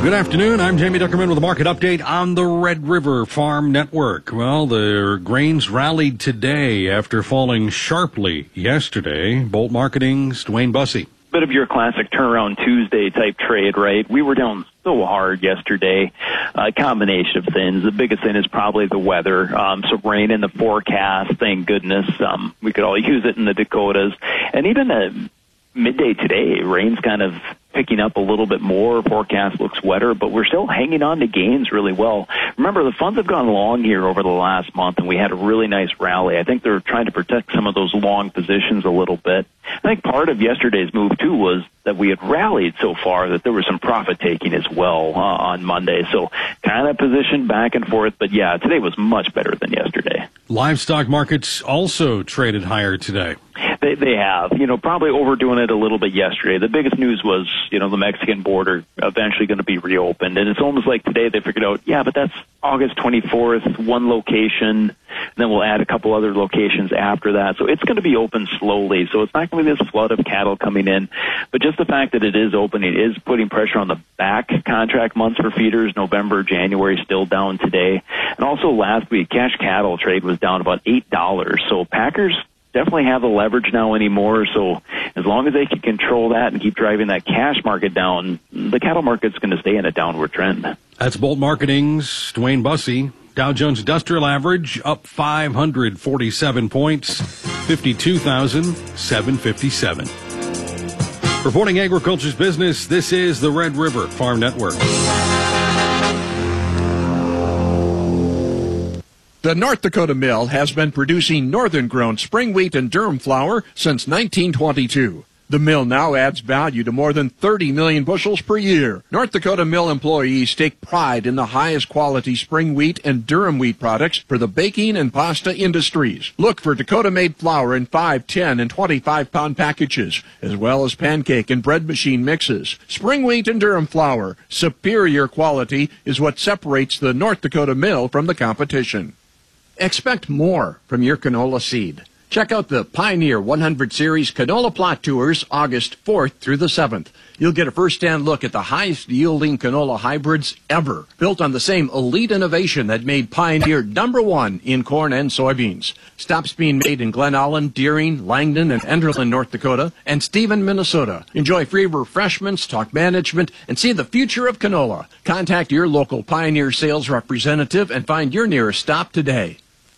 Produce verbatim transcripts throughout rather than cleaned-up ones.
Good afternoon. I'm Jamie Duckerman with a market update on the Red River Farm Network. Well, the grains rallied today after falling sharply yesterday. Bolt Marketing's Dwayne Bussey. Bit of your classic turnaround Tuesday type trade, right? We were down so hard yesterday. A uh, combination of things. The biggest thing is probably the weather. Um, some rain in the forecast. Thank goodness. Um, we could all use it in the Dakotas. And even the midday today, rain's kind of picking up a little bit more. Forecast looks wetter, but we're still hanging on to gains really well. Remember, the funds have gone long here over the last month, and we had a really nice rally. I think they're trying to protect some of those long positions a little bit. I think part of yesterday's move, too, was that we had rallied so far that there was some profit taking as well uh, on Monday. So kind of positioned back and forth, but yeah, today was much better than yesterday. Livestock markets also traded higher today. They, they have, you know, probably overdoing it a little bit yesterday. The biggest news was, you know, the Mexican border eventually going to be reopened. And it's almost like today they figured out, yeah, but that's August twenty-fourth, one location, and then we'll add a couple other locations after that. So it's going to be open slowly. So it's not going to be this flood of cattle coming in. But just the fact that it is opening is putting pressure on the back contract months for feeders. November, January still down today. And also last week, cash cattle trade was down about eight dollars. So packers definitely have the leverage now anymore. So as long as they can control that and keep driving that cash market down, the cattle market's going to stay in a downward trend. That's Bolt Marketing's Dwayne Bussey. Dow Jones Industrial Average up five hundred forty-seven points, fifty-two thousand seven hundred fifty-seven. Reporting agriculture's business, this is the Red River Farm Network. The North Dakota Mill has been producing northern-grown spring wheat and durum flour since nineteen twenty-two. The mill now adds value to more than thirty million bushels per year. North Dakota Mill employees take pride in the highest quality spring wheat and durum wheat products for the baking and pasta industries. Look for Dakota-made flour in five, ten, and twenty-five pound packages, as well as pancake and bread machine mixes. Spring wheat and durum flour, superior quality, is what separates the North Dakota Mill from the competition. Expect more from your canola seed. Check out the Pioneer one hundred Series Canola Plot Tours August fourth through the seventh. You'll get a first-hand look at the highest-yielding canola hybrids ever, built on the same elite innovation that made Pioneer number one in corn and soybeans. Stops being made in Glen Allen, Deering, Langdon, and Enderlin, North Dakota, and Stephen, Minnesota. Enjoy free refreshments, talk management, and see the future of canola. Contact your local Pioneer sales representative and find your nearest stop today.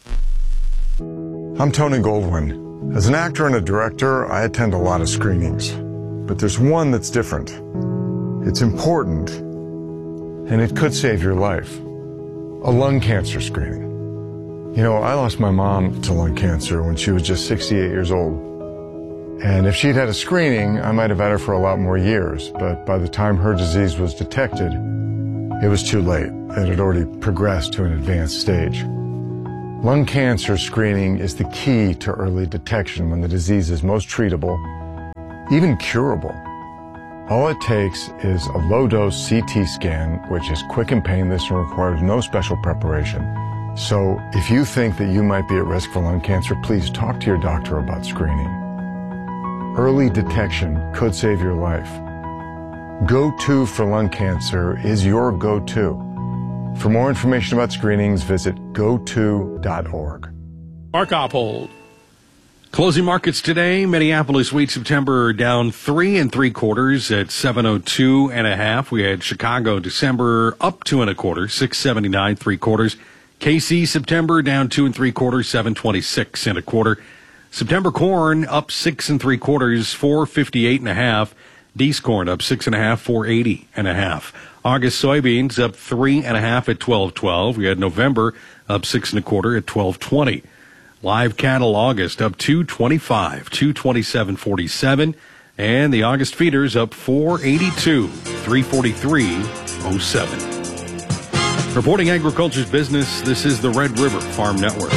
I'm Tony Goldwyn. As an actor and a director, I attend a lot of screenings. But there's one that's different. It's important, and it could save your life. A lung cancer screening. You know, I lost my mom to lung cancer when she was just sixty-eight years old. And if she'd had a screening, I might have had her for a lot more years. But by the time her disease was detected, it was too late. It had already progressed to an advanced stage. Lung cancer screening is the key to early detection when the disease is most treatable, even curable. All it takes is a low-dose C T scan, which is quick and painless and requires no special preparation. So if you think that you might be at risk for lung cancer, please talk to your doctor about screening. Early detection could save your life. Go-To for lung cancer is your go-to. For more information about screenings, visit go to dot org. Mark Oppold. Closing markets today, Minneapolis wheat September down three and three quarters at seven oh two and a half. We had Chicago December up two and a quarter, six seventy-nine, three quarters. K C September down two and three quarters, seven twenty-six and a quarter. September corn up six and three quarters, four fifty-eight and a half. Dees corn up six and a half, four eighty and a half. August soybeans up three and a half at twelve twelve. We had November up six and a quarter at twelve twenty. Live cattle August up two twenty-five, two twenty-seven forty-seven, and the August feeders up four eighty-two, three forty-three oh seven. Reporting agriculture's business, this is the Red River Farm Network.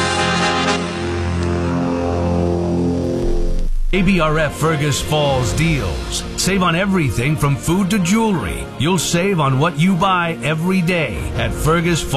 A B R F Fergus Falls deals. Save on everything from food to jewelry. You'll save on what you buy every day at Fergus Falls.